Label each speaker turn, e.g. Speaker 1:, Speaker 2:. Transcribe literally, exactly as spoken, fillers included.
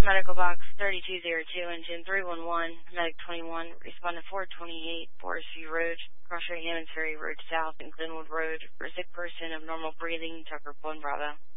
Speaker 1: Medical box thirty-two oh two, engine three one one, medic twenty-one, respond to four twenty-eight, Forest View Road, cross Hammonds Ferry Road South, and Glenwood Road, for sick person of normal breathing, Tucker one Bravo.